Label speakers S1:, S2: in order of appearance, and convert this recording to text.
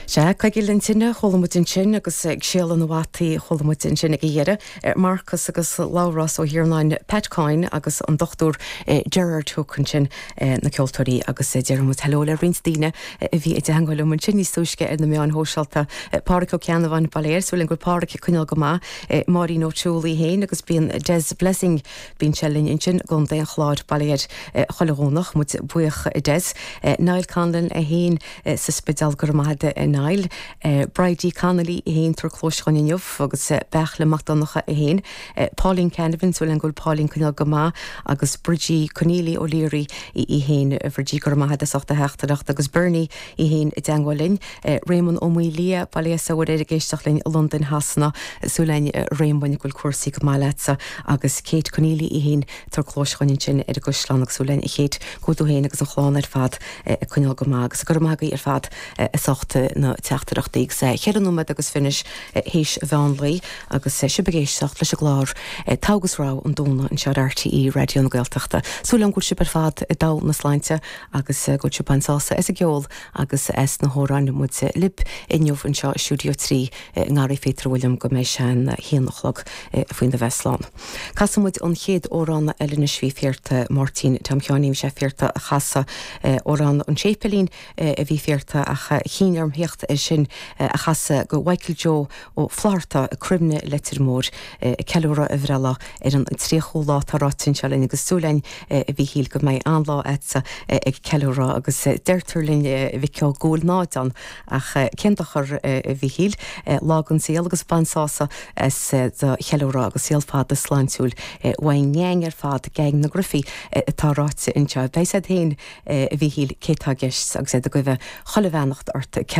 S1: Se caigilinn sinne cholammutin sin agus séalan bhataí cholammutin sin ag dhéire Marcus agus Lauras ó Hiarnáin Petcoin agus an dochtúr Gerard Hookin sin na ceoltóirí agus dearmut helóla rinstíine bhí ag hangil mun sin níos túisce ar na meán hóseálta páracha ceanmhain baléir súlinn gur páracha cuineal go má Marí nó Trúlaí héin agus bíon Des Blessing bíon sellin in sin gon déan chláid baléir choilerónach mu buich Des Niall Conlon a héin sa spidal gur maithe Niall Brady Connolly a héin tar chlóischain inniuh agus bech le Macdonacha a héin Pauline Canavan súlinn gur Pauline cuineal go má agus Bridgie Conneely O'Leary i héin Virgie gur maithe achta heachtarach agus Bernie i héin i dangwalin Raymond O'Melia baléasa war éidir géisteach linn London hasna súlein Raymond gúil cuasaí go máiletsa agus Kate Conneely i héin tar chlóischain sin ar Guslanach súlein i chéad gúdú héin agus an chláán ar fad cuineal go má agus gur mágaí ar fad soachta na teachtarach díag sé cheanúmad agus finis héis bheanlaí agus se begéisteach leis a glár tágus rá an dúna an sead RTE radio na Gaeltachta súlan gúil si bar fad dá na sláinte agus gúil si pansása is a geol agus na hóráin mu lib inniuh an seo Studio 3 ngáirí féidir William go mééis sean híanachlog faoin de Westláán. Casamúid an chéad órán eile na svífirta Martin Tamceáníim sé firta a chasa órán an Chapelín a bhí firta a chinarm hecht sin a chasa go Michael Joe ó Florta a crimne letir mór ceúra a bhrela ar an tríochólá tarátin selin agus súlein a bhí híl go méid anlá etsa ag ceúra agus deirtarlinn bhí ceá gúil náidan ach cendachar bhí híl lágan síal agus bansása as cheúra agus síalfád a sláintúil bhain ar fád geag na grufií táráte inseo. Béis a héin bhí híl cétá geist agus a go bheith chollehhenacht ort